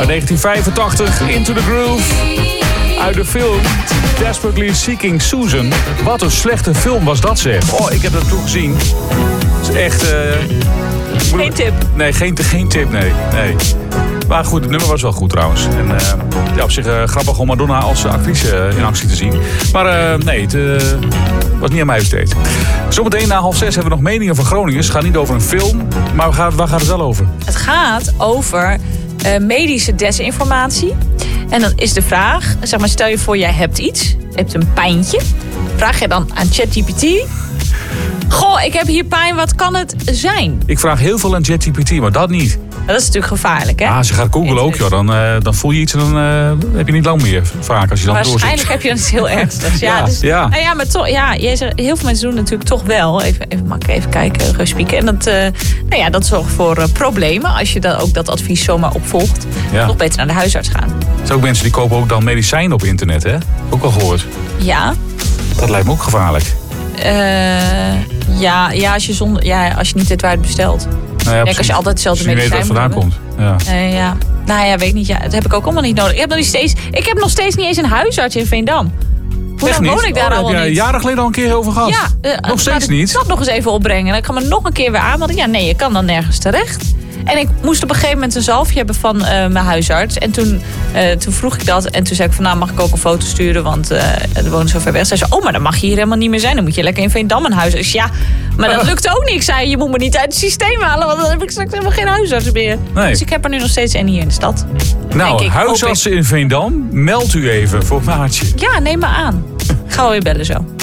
Uit 1985, Into the Groove. Uit de film Desperately Seeking Susan. Wat een slechte film was dat, zeg. Oh, ik heb dat toen gezien. Het is echt... Geen tip. Nee, geen tip, nee. Maar goed, het nummer was wel goed trouwens. En ja, op zich grappig om Madonna als actrice in actie te zien. Maar nee, het was niet aan mij besteed. Zometeen na 5:30 hebben we nog meningen van Groningers. Het gaat niet over een film, maar waar gaat het wel over? Het gaat over medische desinformatie. En dan is de vraag, zeg maar, stel je voor jij hebt iets. Je hebt een pijntje. Vraag je dan aan ChatGPT... Goh, ik heb hier pijn, wat kan het zijn? Ik vraag heel veel aan ChatGPT, maar dat niet. Dat is natuurlijk gevaarlijk, hè? Als je gaat googlen ook, joh, dan voel je iets en dan heb je niet lang meer vaak als je dan doorzit. Waarschijnlijk heb je iets heel ernstigs. Ja. Nou ja, maar toch, ja, heel veel mensen doen het natuurlijk toch wel. Even kijken, spieken. En dat zorgt voor problemen als je dan ook dat advies zomaar opvolgt. Ja. Nog beter naar de huisarts gaan. Er zijn ook mensen die kopen ook dan medicijnen op internet, hè? Ook al gehoord. Ja. Dat lijkt me ook gevaarlijk. Als je niet weet waar het bestelt. Nou ja, als je altijd hetzelfde medicijn weet waar het vandaan komt. Ja. Nou ja, weet ik niet. Ja, dat heb ik ook allemaal niet nodig. Ik heb nog steeds niet eens een huisarts in Veendam. Hoe lang woon ik daar al niet? Daar heb je jaren geleden al een keer over gehad. Ja, nog steeds niet. Dat nog eens even opbrengen. Dan kan me nog een keer weer aanmelden. Ja, nee, je kan dan nergens terecht. En ik moest op een gegeven moment een zalfje hebben van mijn huisarts. En toen vroeg ik dat. En toen zei ik van, nou, mag ik ook een foto sturen? Want er wonen zo ver weg. Zij zei, maar dan mag je hier helemaal niet meer zijn. Dan moet je lekker in Veendam een huisarts. Ja, maar dat lukt ook niet. Ik zei, je moet me niet uit het systeem halen. Want dan heb ik straks helemaal geen huisarts meer. Nee. Dus ik heb er nu nog steeds één hier in de stad. Nou, huisartsen in Veendam, meld u even voor Maartje. Ja, neem me aan. Ik ga wel weer bellen zo.